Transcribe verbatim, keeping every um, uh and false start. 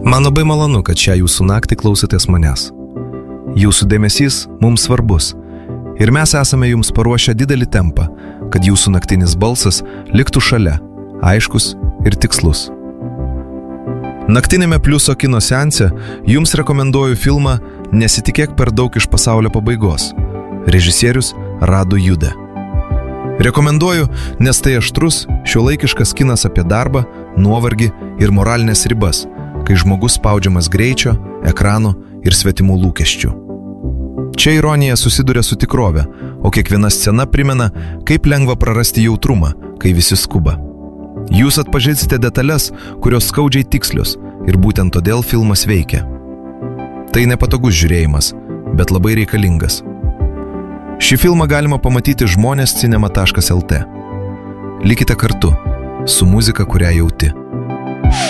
Man labai malonu, kad šią jūsų naktį klausotės manęs. Jūsų dėmesys mums svarbus ir mes esame jums paruošę didelį tempą, kad jūsų naktinis balsas liktų šalia, aiškus ir tikslus. Naktinėme Pliuso kino seanse jums rekomenduoju filmą Nesitikėk per daug iš pasaulio pabaigos. Režisierius Radu Jude. Rekomenduoju, nes tai aštrus, šiuolaikiškas kinas apie darbą, nuovargį ir moralinės ribas, kai žmogus spaudžiamas greičio, ekranų ir svetimų lūkesčių. Čia ironija susiduria su tikrove, o kiekviena scena primena, kaip lengva prarasti jautrumą, kai visi skuba. Jūs atpažinsite detalės, kurios skaudžiai tikslios, ir būtent todėl filmas veikia. Tai nepatogus žiūrėjimas, bet labai reikalingas. Šį filmą galima pamatyti žmonės cinema taškas el tė. Likite kartu su muzika, kurią jauti.